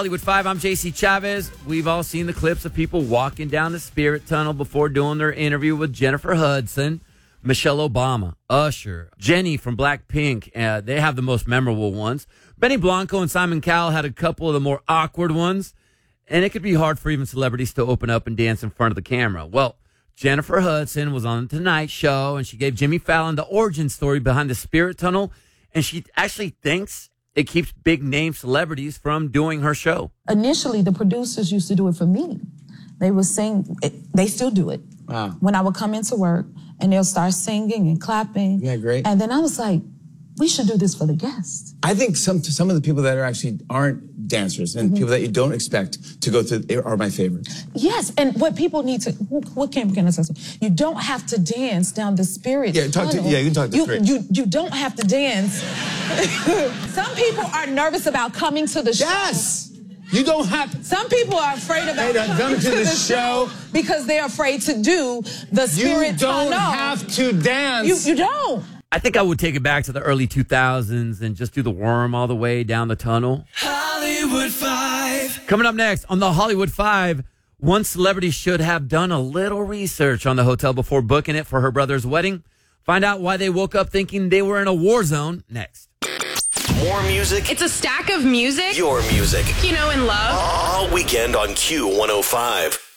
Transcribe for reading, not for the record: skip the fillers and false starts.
Hollywood 5, I'm JC Chavez. We've all seen the clips of people walking down the Spirit Tunnel before doing their interview with Jennifer Hudson, Michelle Obama, Usher, Jenny from Blackpink. They have the most memorable ones. Benny Blanco and Simon Cowell had a couple of the more awkward ones. And it could be hard for even celebrities to open up and dance in front of the camera. Well, Jennifer Hudson was on The Tonight Show, and she gave Jimmy Fallon the origin story behind the Spirit Tunnel. And she actually thinks it keeps big-name celebrities from doing her show. Initially, the producers used to do it for me. They would sing. They still do it. Wow. When I would come into work, and they'll start singing and clapping. Yeah, great. And then I was like, we should do this for the guests. I think some of the people that aren't dancers and people that you don't expect to go through are my favorites. Yes, and what people need to, what can I say? You don't have to dance down the Spirit tunnel. You can talk to Spirit. You don't have to dance. Some people are nervous about coming to the show. Yes! You don't have to. Some people are afraid about coming to the show because they're afraid to do the Spirit tunnel. You don't have to dance. You don't. I think I would take it back to the early 2000s and just do the worm all the way down the tunnel. Hollywood 5. Coming up next on the Hollywood 5, one celebrity should have done a little research on the hotel before booking it for her brother's wedding. Find out why they woke up thinking they were in a war zone next. More music. It's a stack of music. Your music. You know, in love. All weekend on Q105.